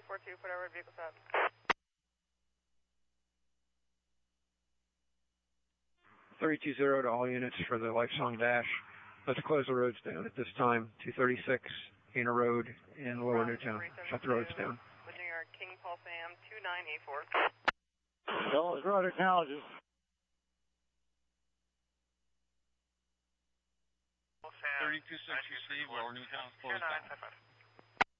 242, put our vehicles out. 320 to all units for the Lifesong Dash. Let's close the roads down at this time. 236 Gainer Road in Lower Newtown. Shut the roads down. The New York King Paul Sam 2984. Dallas Road acknowledges. 3260 Lower Newtown, closed down.